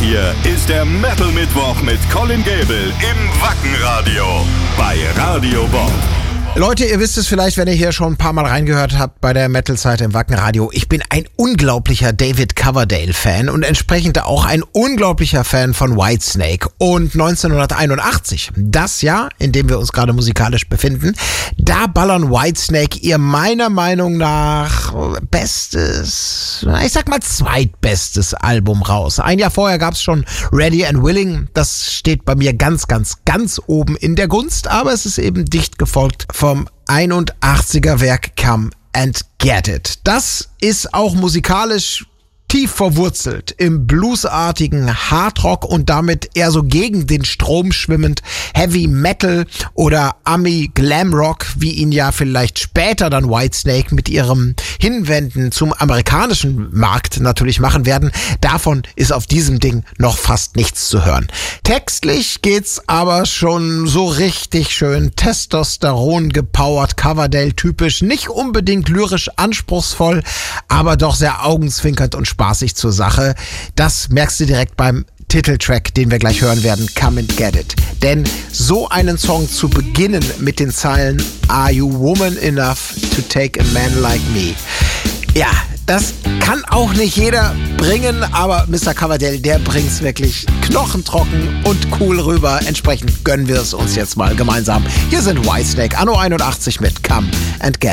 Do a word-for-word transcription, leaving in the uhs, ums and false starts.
hier ist der Metal Mittwoch mit Colin Gable im Wackenradio bei Radio Bob. Leute, ihr wisst es vielleicht, wenn ihr hier schon ein paar Mal reingehört habt bei der Metal-Zeit im Wackenradio. Ich bin ein unglaublicher David Coverdale-Fan und entsprechend auch ein unglaublicher Fan von Whitesnake. Und neunzehnhunderteinundachtzig, das Jahr, in dem wir uns gerade musikalisch befinden, da ballern Whitesnake ihr meiner Meinung nach bestes, ich sag mal zweitbestes Album raus. Ein Jahr vorher gab's schon Ready and Willing. Das steht bei mir ganz, ganz, ganz oben in der Gunst, aber es ist eben dicht gefolgt vom einundachtziger Werk Come and Get It. Das ist auch musikalisch tief verwurzelt im bluesartigen Hardrock und damit eher so gegen den Strom schwimmend Heavy Metal oder Ami Glamrock, wie ihn ja vielleicht später dann Whitesnake mit ihrem Hinwenden zum amerikanischen Markt natürlich machen werden. Davon ist auf diesem Ding noch fast nichts zu hören. Textlich geht's aber schon so richtig schön Testosteron gepowert, Coverdale typisch, nicht unbedingt lyrisch anspruchsvoll, aber doch sehr augenzwinkernd und spaßig zur Sache. Das merkst du direkt beim Titeltrack, den wir gleich hören werden, Come and Get It. Denn so einen Song zu beginnen mit den Zeilen Are you woman enough to take a man like me? Ja, das kann auch nicht jeder bringen, aber Mister Coverdale, der bringt's wirklich knochentrocken und cool rüber. Entsprechend gönnen wir es uns jetzt mal gemeinsam. Hier sind Whitesnake, Anno einundachtzig mit Come and Get It.